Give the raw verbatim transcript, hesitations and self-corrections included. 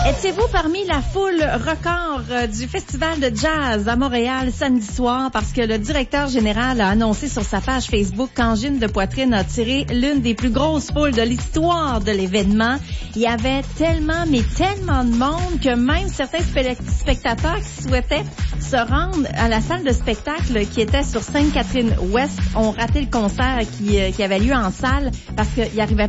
Étiez-vous parmi la foule record euh, du Festival de jazz à Montréal samedi soir parce que le directeur général a annoncé sur sa page Facebook qu'Angine de Poitrine a tiré l'une des plus grosses foules de l'histoire de l'événement. Il y avait tellement, mais tellement de monde que même certains spe- spectateurs qui souhaitaient se rendre à la salle de spectacle qui était sur Sainte-Catherine-Ouest ont raté le concert qui, euh, qui avait lieu en salle parce qu'il arrivait